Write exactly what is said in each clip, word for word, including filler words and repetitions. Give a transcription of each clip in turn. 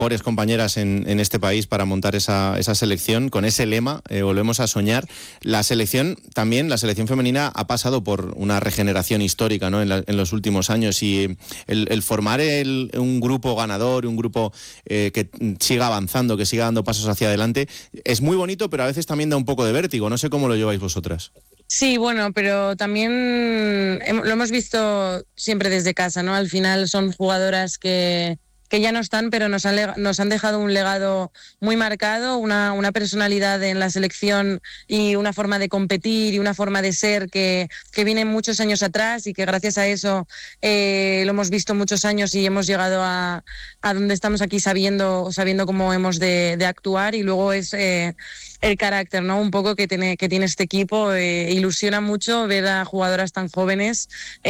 mejores compañeras en, en este país para montar esa, esa selección, con ese lema, eh, volvemos a soñar. La selección también, la selección femenina ha pasado por una regeneración histórica, ¿no?, en, la, en los últimos años, y el, el formar el, un grupo ganador, un grupo eh, que siga avanzando, que siga dando pasos hacia adelante, es muy bonito, pero a veces también da un poco de vértigo. No sé cómo lo lleváis vosotras. Sí, bueno, pero también lo hemos visto siempre desde casa, ¿no? Al final son jugadoras que... que ya no están, pero nos han, nos han dejado un legado muy marcado, una, una personalidad en la selección y una forma de competir y una forma de ser que, que viene muchos años atrás, y que gracias a eso eh, lo hemos visto muchos años y hemos llegado a, a donde estamos aquí sabiendo, sabiendo cómo hemos de, de actuar. Y luego es eh, el carácter, ¿no?, un poco que tiene, que tiene este equipo. Eh, ilusiona mucho ver a jugadoras tan jóvenes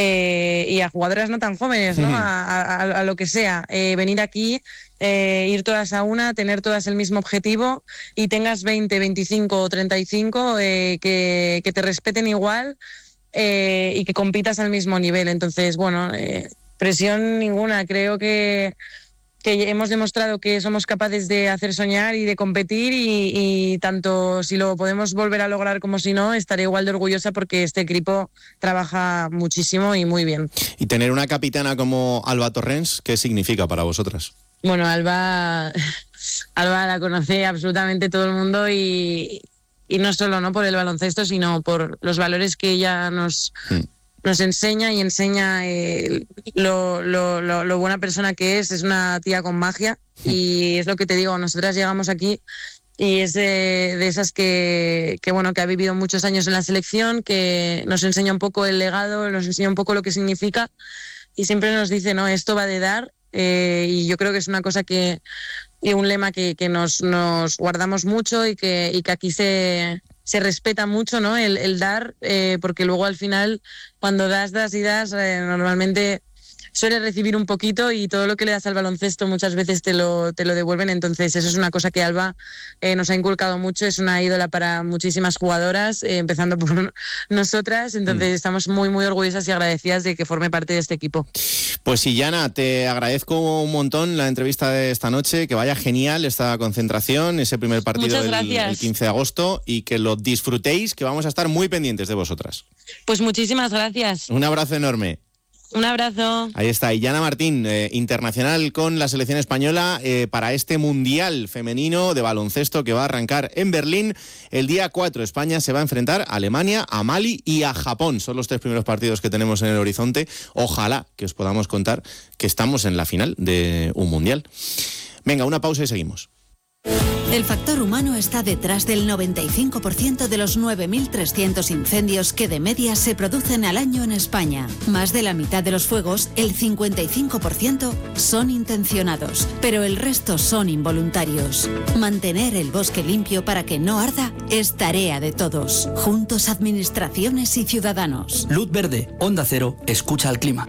eh, y a jugadoras no tan jóvenes, ¿no? a, a, a lo que sea, eh, venir aquí, eh, ir todas a una, tener todas el mismo objetivo, y tengas veinte, veinticinco o treinta y cinco, eh, que, que te respeten igual eh, y que compitas al mismo nivel. Entonces, bueno, eh, presión ninguna. Creo que, que hemos demostrado que somos capaces de hacer soñar y de competir, y, y tanto si lo podemos volver a lograr como si no, estaré igual de orgullosa, porque este equipo trabaja muchísimo y muy bien. Y tener una capitana como Alba Torrens, ¿qué significa para vosotras? Bueno, Alba, Alba la conoce absolutamente todo el mundo, y, y no solo, ¿no?, por el baloncesto, sino por los valores que ella nos... Mm. nos enseña y enseña eh, lo, lo, lo, lo buena persona que es. Es una tía con magia, y es lo que te digo, nosotras llegamos aquí y es de, de esas que, que, bueno, que ha vivido muchos años en la selección, que nos enseña un poco el legado, nos enseña un poco lo que significa, y siempre nos dice, no, esto va de dar, eh, y yo creo que es una cosa que, y un lema que, que nos, nos guardamos mucho, y que, y que aquí se... se respeta mucho, ¿no?, el, el dar, eh, porque luego al final, cuando das, das y das, eh, normalmente sueles recibir un poquito, y todo lo que le das al baloncesto muchas veces te lo, te lo devuelven. Entonces eso es una cosa que Alba eh, nos ha inculcado mucho, es una ídola para muchísimas jugadoras, eh, empezando por nosotras. Entonces mm. estamos muy, muy orgullosas y agradecidas de que forme parte de este equipo. Pues sí, Yana, te agradezco un montón la entrevista de esta noche, que vaya genial esta concentración, ese primer partido del el quince de agosto, y que lo disfrutéis, que vamos a estar muy pendientes de vosotras. Pues muchísimas gracias. Un abrazo enorme. Un abrazo. Ahí está, Yana Martín, eh, internacional con la selección española eh, para este Mundial Femenino de Baloncesto que va a arrancar en Berlín el día cuatro. España se va a enfrentar a Alemania, a Mali y a Japón. Son los tres primeros partidos que tenemos en el horizonte. Ojalá que os podamos contar que estamos en la final de un Mundial. Venga, una pausa y seguimos. El factor humano está detrás del noventa y cinco por ciento de los nueve mil trescientos incendios que de media se producen al año en España. Más de la mitad de los fuegos, el cincuenta y cinco por ciento, son intencionados, pero el resto son involuntarios. Mantener el bosque limpio para que no arda es tarea de todos. Juntos, administraciones y ciudadanos. Luz verde, Onda Cero, escucha al clima.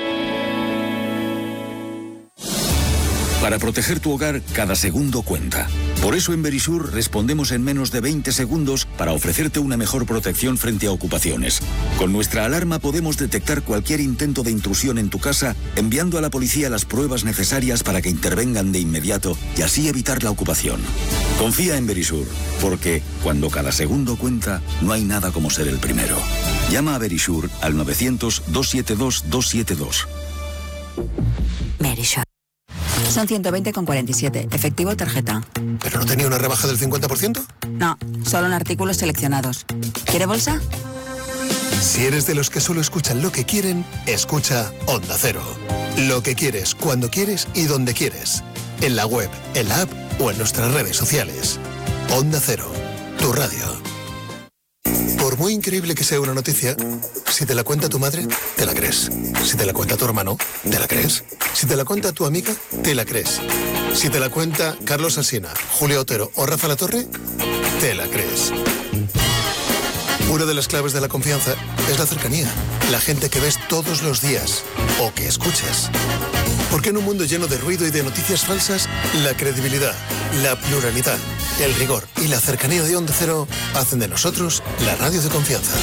Para proteger tu hogar, cada segundo cuenta. Por eso en Verisur respondemos en menos de veinte segundos para ofrecerte una mejor protección frente a ocupaciones. Con nuestra alarma podemos detectar cualquier intento de intrusión en tu casa, enviando a la policía las pruebas necesarias para que intervengan de inmediato y así evitar la ocupación. Confía en Verisur, porque cuando cada segundo cuenta, no hay nada como ser el primero. Llama a Verisur al novecientos, doscientos setenta y dos, doscientos setenta y dos. Verisur. Son ciento veinte con cuarenta y siete. Efectivo tarjeta. ¿Pero no tenía una rebaja del cincuenta por ciento? No, solo en artículos seleccionados. ¿Quiere bolsa? Si eres de los que solo escuchan lo que quieren, escucha Onda Cero. Lo que quieres, cuando quieres y donde quieres. En la web, en la app o en nuestras redes sociales. Onda Cero, tu radio. Por muy increíble que sea una noticia, si te la cuenta tu madre, te la crees. Si te la cuenta tu hermano, te la crees. Si te la cuenta tu amiga, te la crees. Si te la cuenta Carlos Alsina, Julio Otero o Rafa Latorre, te la crees. Una de las claves de la confianza es la cercanía. La gente que ves todos los días o que escuchas. Porque en un mundo lleno de ruido y de noticias falsas, la credibilidad, la pluralidad, el rigor y la cercanía de Onda Cero hacen de nosotros la radio de confianza.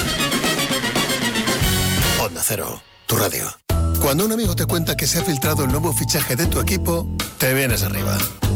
Onda Cero, tu radio. Cuando un amigo te cuenta que se ha filtrado el nuevo fichaje de tu equipo, te vienes arriba.